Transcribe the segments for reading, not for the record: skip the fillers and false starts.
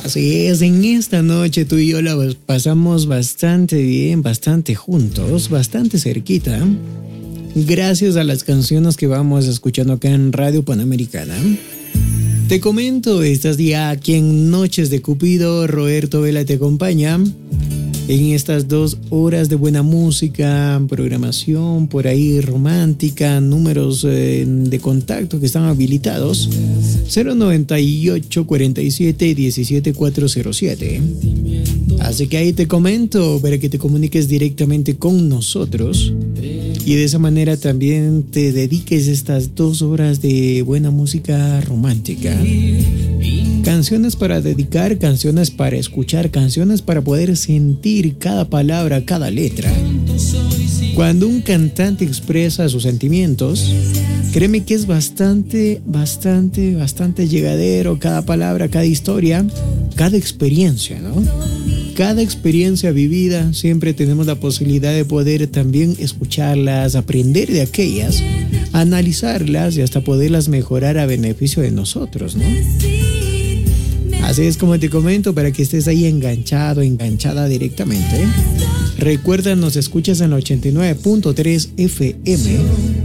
Así es, en esta noche tú y yo la pasamos bastante bien, bastante juntos, bastante cerquita. Gracias a las canciones que vamos escuchando acá en Radio Panamericana. Te comento, estás ya aquí en Noches de Cupido. Roberto Vela te acompaña en estas 2 horas de buena música, programación por ahí romántica, números de contacto que están habilitados: 098 47 17 407. Así que ahí te comento para que te comuniques directamente con nosotros y de esa manera también te dediques estas 2 horas de buena música romántica. Canciones para dedicar, canciones para escuchar, canciones para poder sentir cada palabra, cada letra. Cuando un cantante expresa sus sentimientos, créeme que es bastante llegadero cada palabra, cada historia, cada experiencia, ¿no? Cada experiencia vivida, siempre tenemos la posibilidad de poder también escucharlas, aprender de aquellas, analizarlas y hasta poderlas mejorar a beneficio de nosotros, ¿no? Así es como te comento, para que estés ahí enganchado, enganchada directamente. Recuerda, nos escuchas en 89.3 FM.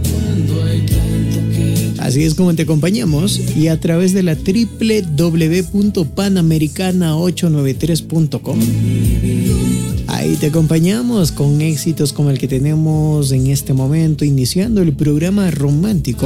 Así es como te acompañamos, y a través de la www.panamericana893.com. Ahí te acompañamos con éxitos como el que tenemos en este momento, iniciando el programa romántico.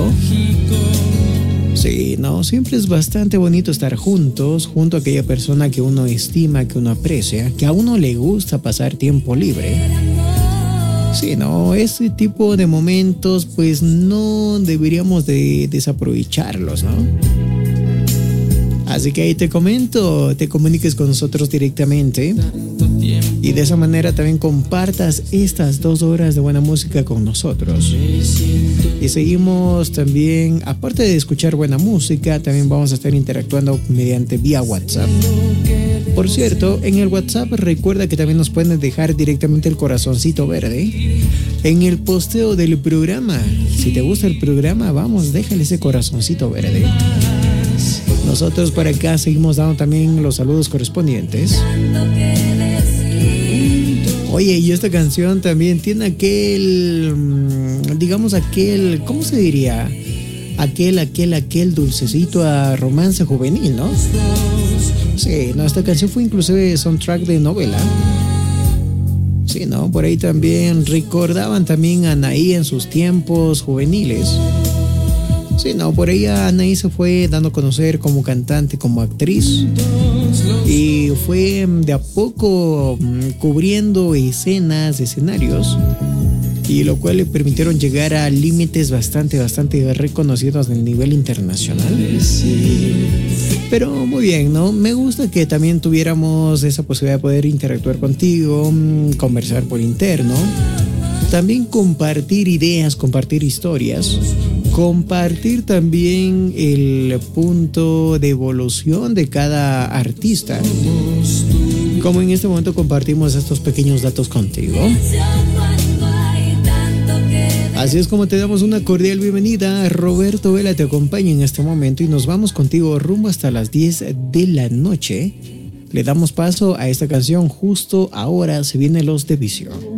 Sí, no, siempre es bastante bonito estar juntos, junto a aquella persona que uno estima, que uno aprecia, que a uno le gusta pasar tiempo libre. Sí, no, ese tipo de momentos pues no deberíamos de desaprovecharlos, ¿no? Así que ahí te comento, te comuniques con nosotros directamente y de esa manera también compartas estas 2 horas de buena música con nosotros. Y seguimos también, aparte de escuchar buena música, también vamos a estar interactuando mediante vía WhatsApp. Por cierto, en el WhatsApp recuerda que también nos pueden dejar directamente el corazoncito verde en el posteo del programa. Si te gusta el programa, vamos, déjale ese corazoncito verde. Nosotros por acá seguimos dando también los saludos correspondientes. Oye, y esta canción también tiene aquel, digamos aquel, ¿cómo se diría? Aquel dulcecito a romance juvenil, ¿no? Sí, no, esta canción fue inclusive soundtrack de novela. Sí, ¿no? Por ahí también recordaban también a Anaí en sus tiempos juveniles. Sí, no, por ahí Anaí se fue dando a conocer como cantante, como actriz, y fue de a poco cubriendo escenarios, y lo cual le permitieron llegar a límites bastante reconocidos a nivel internacional. Pero muy bien, ¿no? Me gusta que también tuviéramos esa posibilidad de poder interactuar contigo, conversar por interno, también compartir ideas, compartir historias, compartir también el punto de evolución de cada artista, como en este momento compartimos estos pequeños datos contigo. Así es como te damos una cordial bienvenida. Roberto Vela te acompaña en este momento y nos vamos contigo rumbo hasta las 10 de la noche. Le damos paso a esta canción justo ahora. Se vienen los de Vicio.